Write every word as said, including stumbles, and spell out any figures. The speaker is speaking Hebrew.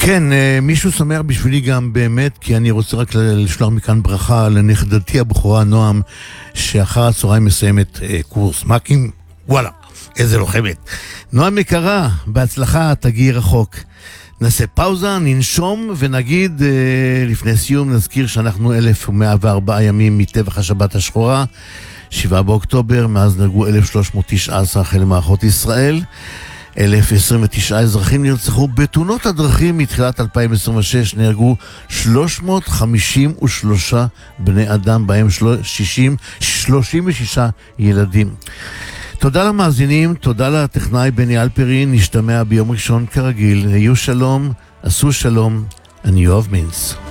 כן, מישהו שמח בשבילי גם באמת, כי אני רוצה רק לשלוח מכאן ברכה לנכדתי הבכורה נועם, שאחר הצהריים מסיימת קורס מקים. וואלה, איזה לוחמת. נועם יקרה, בהצלחה, תגיעי רחוק. נעשה פאוזה, ננשום ונגיד לפני סיום נזכיר שאנחנו אלף ומאה וארבעה ימים מטבח השבת השחורה, שבעה באוקטובר, מאז נהרגו אלף שלוש מאות תשע עשרה חיילי מערכות ישראל. אלף עשרים ותשעה אזרחים נרצחו בתאונות הדרכים. מתחילת אלפיים עשרים ושש נהרגו שלוש מאות חמישים ושלושה בני אדם, בהם שלושים ושישה ילדים. תודה למאזינים, תודה לטכנאי בני אלפרין. נשתמע ביום ראשון כרגיל. היו שלום, עשו שלום. אני יואב מינץ.